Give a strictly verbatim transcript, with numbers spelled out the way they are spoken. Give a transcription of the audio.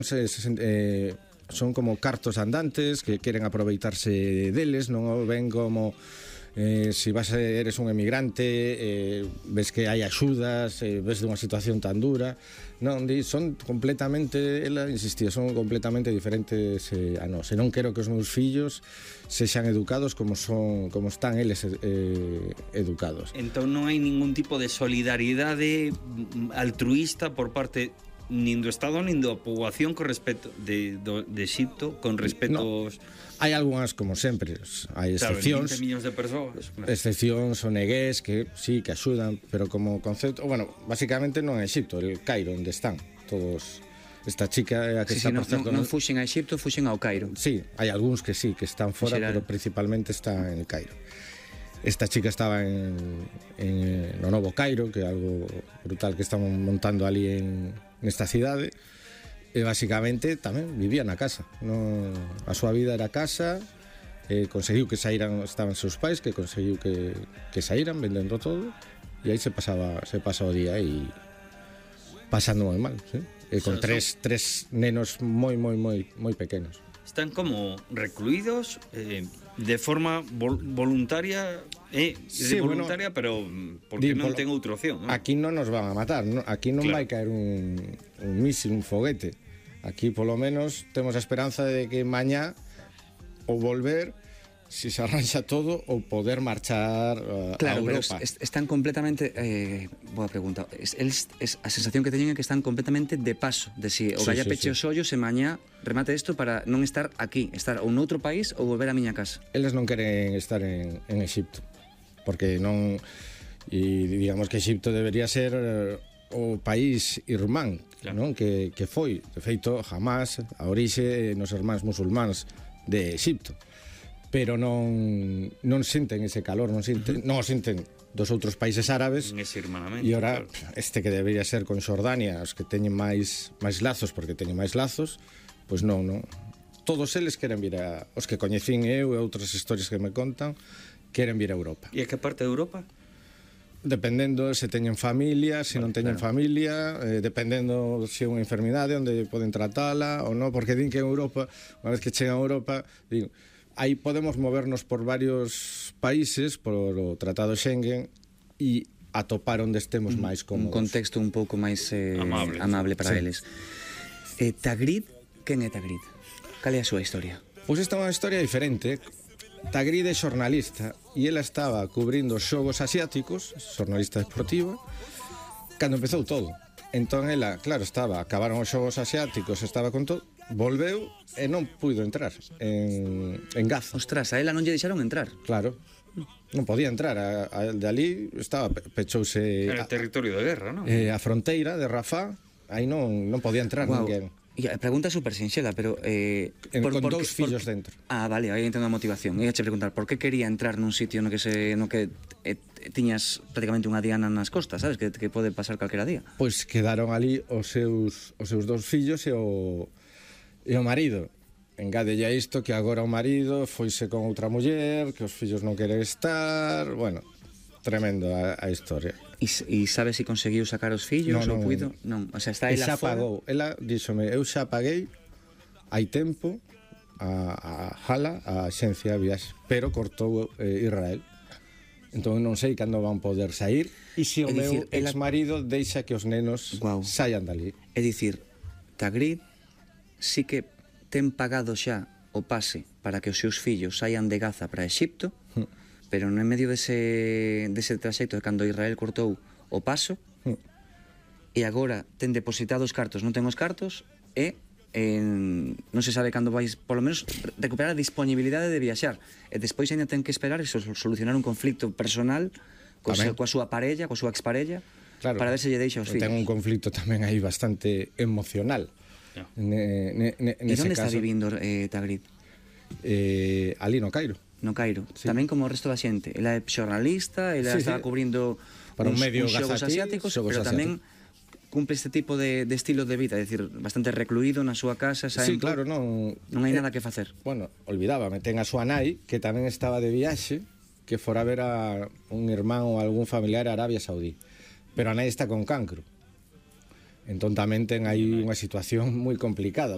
se, se, eh, son como cartos andantes que queren aproveitarse deles, non o ven como eh, si vas a, eres un emigrante, eh, ves que hai axudas, eh, ves dunha situación tan dura, non, di, son completamente, ela insistía, son completamente diferentes eh, a nós, e non quero que os meus fillos sexan educados como son, como están eles eh, educados. Entón non hai ningún tipo de solidaridade altruista por parte nin do Estado nin da poboación con respecto de, do, de Exipto con respecto no. aos... Hai algunhas, como sempre, hai excepcións. Claro, vinte millóns de persoas. Claro. Excepcións ou negués que sí, que axudan, pero como concepto, bueno, basicamente non é Exipto, el Cairo, onde están todos. Esta chica é a que sí, está sí, por certo. Non, non fuxen a Exipto, fuxen ao Cairo. Sí, hai algúns que sí, que están fora, pero principalmente está en el Cairo. Esta chica estaba en, en no Novo Cairo, que é algo brutal que estamos montando ali en nesta cidade. E basicamente tamén vivía na casa, non, a súa vida era casa, eh, conseguiu que saíran, estaban seus pais, que conseguiu que, que saíran vendendo todo, e aí se pasaba se pasa o día e pasando moi mal, ¿sí? E con Son- tres, tres nenos moi, moi, moi, moi pequenos. Están como recluidos eh, de forma vol voluntaria eh, Sí, de bueno, voluntaria, pero mm, porque di, non polo- ten outra opción, ¿no? Aquí non nos van a matar, ¿no? Aquí non Claro. vai caer un, un mísil, un foguete. Aquí polo menos temos a esperanza de que mañá ou volver, si se arranxa todo, ou poder marchar uh, Claro, a pero Europa. es, están completamente eh, boa pregunta. Es, es, es, a sensación que teñen é que están completamente de paso, de si o Sí, galla sí, peche sí. os ollos e mañá remate isto para non estar aquí, estar ou noutro país ou volver á miña casa. Eles non queren estar en, en Exipto, porque non, e digamos que Exipto debería ser eh, o país irmán, Claro. non? Que, que foi, de feito, jamás a orixe nos irmáns musulmáns de Exipto, pero non non senten ese calor, non senten, uh -huh. non o senten dos outros países árabes. En ese hermanamento. E ora, claro. este que debería ser con Xordania, os que teñen máis máis lazos, porque teñen máis lazos, pois non, non. Todos eles queren vir a... Os que coñecín eu e outras historias que me contan, queren vir a Europa. E a que parte de Europa? Dependendo se teñen familia, se Vale, non teñen claro. familia, eh, dependendo se é unha enfermidade onde poden tratala ou non, porque din que en Europa, unha vez que chegan a Europa, din, aí podemos movernos por varios países por o Tratado Schengen e atopar onde estemos máis Un cómodos. contexto un pouco máis eh, Amable. amable para Sí. eles. Eh, Tagrid, quen é Tagrid? Cal é a súa historia? Pois esta é unha historia diferente. Tagrid é xornalista e ela estaba cubrindo os xogos asiáticos, xornalista deportiva, cando empezou todo. Entón ela, claro, estaba, acabaron os xogos asiáticos, estaba con todo, volveu e non puido entrar en, en Gaza. Ostras, a ela non lle deixaron entrar. Claro, non podía entrar, a, a, de ali estaba, pe- pechouse Era a, territorio de guerra, ¿no? eh, a fronteira de Rafah, aí non, non podía entrar Guau. ninguén. E a pregunta é super sinxela, pero eh, En- con dous que- fillos dentro. Ah, vale, aí entendo a motivación. Ia che preguntar por que quería entrar nun sitio no que se no que eh, tiñas prácticamente unha diana nas costas, sabes, que, que pode pasar calquera día. Pois quedaron ali os seus, os seus dous fillos e o, e o marido. Engádelle a isto que agora o marido foise con outra muller, que os fillos non queren estar, bueno, tremendo a, a historia. E, s- e sabes se conseguiu sacar os fillos Non, ou non, puido? Non, o sea, está E ela xa fora. pagou, ela díxome, eu xa paguei hai tempo a, a Hala, a axencia de viaxe, pero cortou eh, Israel. Entón non sei cando van poder sair e se É o dicir, meu ela- exmarido deixa que os nenos Guau. saian dali. É dicir, Tagrid sí que ten pagado xa o pase para que os seus fillos saian de Gaza para Exipto, pero no en medio dese, dese traxecto de cando Israel cortou o paso, e agora ten depositado os cartos, non ten os cartos, e en, non se sabe cando vais, polo menos, recuperar a disponibilidade de viaxar. E despois ainda ten que esperar e so- solucionar un conflicto personal coa, Tamén. súa- coa súa parella, coa súa exparella, Claro, para ver se lle deixa os ten un fillos. conflicto tamén aí bastante emocional. Ya. Ne, ne, ne, E nese onde está caso, vivindo eh, Tagrid? Eh, ali no Cairo. No Cairo, Sí. tamén como o resto da xente. Ela é xornalista, ela Sí, estaba sí. cubrindo Para un uns, medio uns xogos gazatí, asiáticos, xogos pero tamén cumple este tipo de, de estilo de vida, é dicir, bastante recluído na súa casa, Sí, saen claro, non... non hai eh, nada que facer. Bueno, olvidábame, ten a súa nai, que tamén estaba de viaxe, que fora a ver a un irmán ou algún familiar a Arabia Saudí. Pero a nai está con cancro. Entón tamén ten aí unha situación moi complicada.